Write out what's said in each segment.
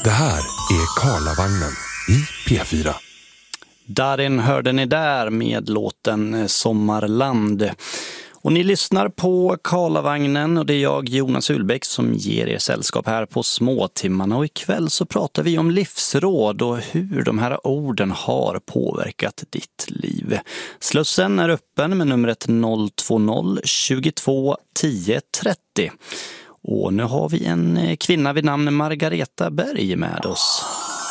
Det här är Karlavagnen i P4. Darin hörde ni där med låten Sommarland. Och ni lyssnar på Karlavagnen och det är jag, Jonas Ullbäck, som ger er sällskap här på småtimmarna. Och ikväll så pratar vi om livsråd och hur de här orden har påverkat ditt liv. Slussen är öppen med numret 020 22 10 30. Och nu har vi en kvinna vid namn Margareta Berg med oss.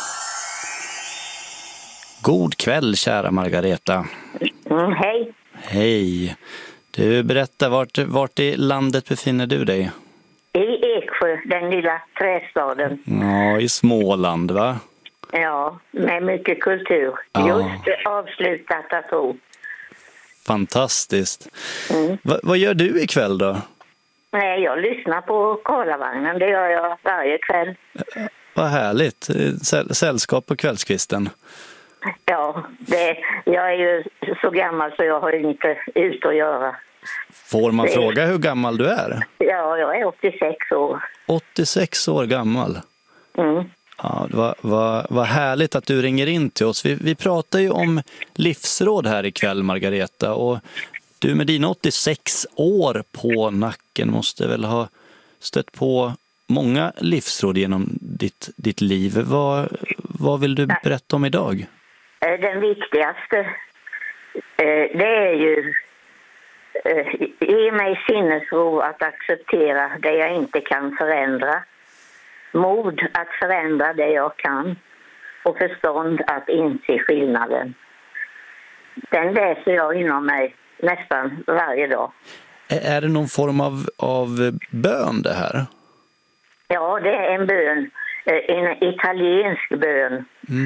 God kväll, kära Margareta. Hej. Hej. Du, berätta, vart i landet befinner du dig? I Eksjö, den lilla trästaden. Ja, i Småland, va? Ja, med mycket kultur. Ja. Just avslutat att tro. Fantastiskt. Vad gör du ikväll då? Nej, jag lyssnar på Karlavagnen, det gör jag varje kväll. Vad härligt. Sällskap på kvällskvisten. Ja, jag är ju så gammal så jag har inte ut att göra. Får man fråga hur gammal du är? Ja, jag är 86 år. 86 år gammal. Ja, vad härligt att du ringer in till oss. Vi pratar ju om livsråd här ikväll, Margareta. Och du med dina 86 år på nacken måste väl ha stött på många livsråd genom ditt liv. Vad vill du berätta om idag? Den viktigaste, det är ju ge mig sinnesro att acceptera det jag inte kan förändra. Mod att förändra det jag kan. Och förstånd att inse skillnaden. Den läser jag inom mig nästan varje dag. Är det någon form av bön det här? Ja, det är en bön. En italiensk bön.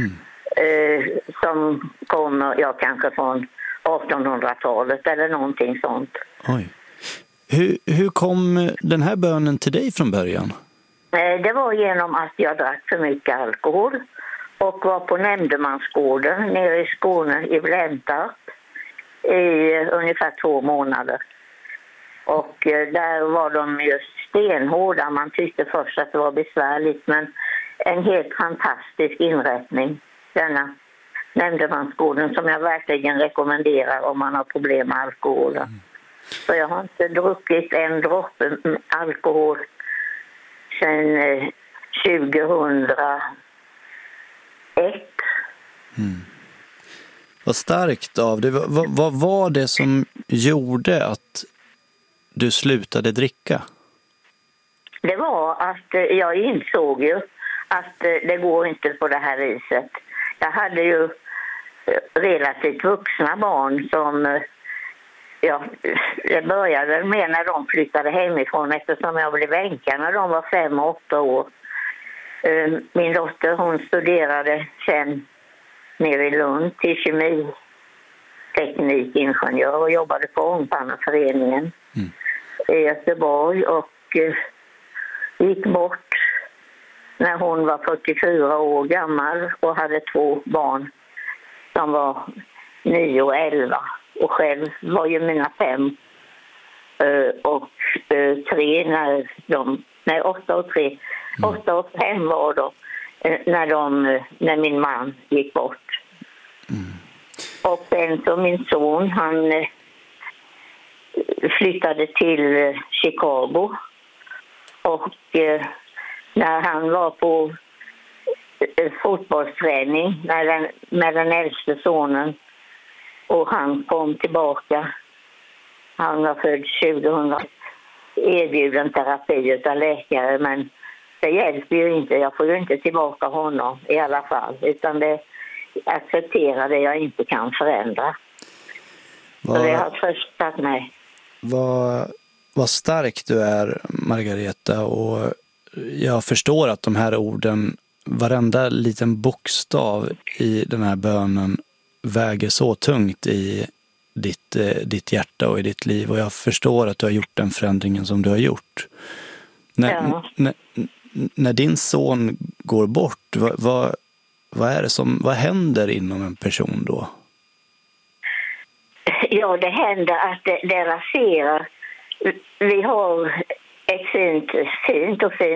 Som kommer, kanske från 1800-talet eller någonting sånt. Oj. Hur kom den här bönen till dig från början? Det var genom att jag drack för mycket alkohol och var på nämndemansgården nere i Skåne i Blentarp i ungefär 2 månader. Och där var de just stenhårda. Man tyckte först att det var besvärligt, men en helt fantastisk inrättning, denna nämndemansgården, som jag verkligen rekommenderar om man har problem med alkoholen. Så jag har inte druckit en droppe alkohol sedan 2001. Vad starkt av det. Vad var det som gjorde att du slutade dricka? Det var att jag insåg ju att det går inte på det här viset. Jag hade ju relativt vuxna barn som jag började med när de flyttade hemifrån, eftersom jag blev änka när de var 5 och 8 år. Min dotter, hon studerade sen nere i Lund till kemiteknikingenjör och jobbade på Ångpanneföreningen i Göteborg och gick bort när hon var 44 år gammal och hade 2 barn som var 9 och 11. Och själv var ju mina 5 och 3 när 8 och 3. 8 och 5 var då när min man gick bort. Och sen så min son, han flyttade till Chicago. Och när han var på fotbollsträning med den äldste sonen och han kom tillbaka, han var född 2000, erbjuden terapi av läkare, men det hjälper ju inte, jag får ju inte tillbaka honom i alla fall, utan det accepterar det jag inte kan förändra. Så det har tröstat mig. Vad stark du är, Margareta, och jag förstår att de här orden, varenda liten bokstav i den här bönen väger så tungt i ditt hjärta och i ditt liv, och jag förstår att du har gjort den förändringen som du har gjort. När din son går bort, vad händer inom en person då? Ja, det händer att det raserar. Vi har ett fint och fint